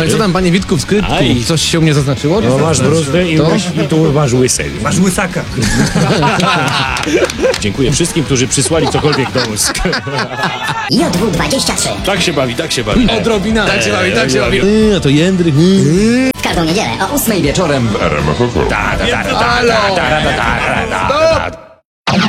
No i co tam, panie Witku, w skrytku? Aj. Coś się u mnie zaznaczyło? No masz bruzdę i tu masz łysę. Masz łysaka. Dziękuję wszystkim, którzy przysłali cokolwiek do mózg. JW23 Tak się bawi, tak się bawi. Odrobina. Tak się bawi, tak się bawi. A to Jędryk. w każdą niedzielę o 8 wieczorem. Halo! Stop!